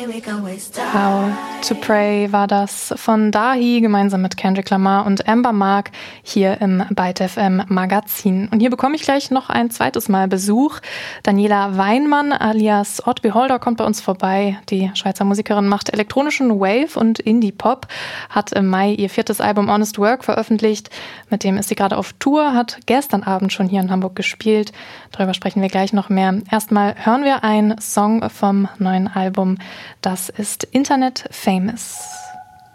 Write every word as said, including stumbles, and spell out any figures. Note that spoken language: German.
How to Pray war das von Dahi gemeinsam mit Kendrick Lamar und Amber Mark hier im Byte F M Magazin. Und hier bekomme ich gleich noch ein zweites Mal Besuch. Daniela Weinmann alias Odd Beholder kommt bei uns vorbei. Die Schweizer Musikerin macht elektronischen Wave und Indie-Pop, hat im Mai ihr viertes Album Honest Work veröffentlicht. Mit dem ist sie gerade auf Tour, hat gestern Abend schon hier in Hamburg gespielt. Darüber sprechen wir gleich noch mehr. Erstmal hören wir einen Song vom neuen Album. Das ist Internet Famous.